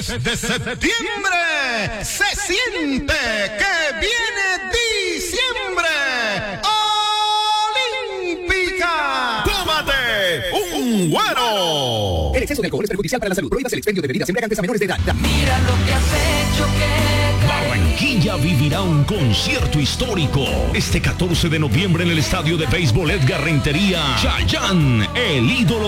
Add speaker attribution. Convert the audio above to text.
Speaker 1: Desde septiembre se siente que viene diciembre. Olímpica. ¡Tómate un güero!
Speaker 2: El exceso de alcohol es perjudicial para la salud. Prohíbas el expendio de bebidas embriagantes a menores de edad.
Speaker 3: Mira lo que has hecho que...
Speaker 4: Barranquilla vivirá un concierto histórico este 14 de noviembre en el estadio de béisbol Edgar Rentería. Chayanne, el ídolo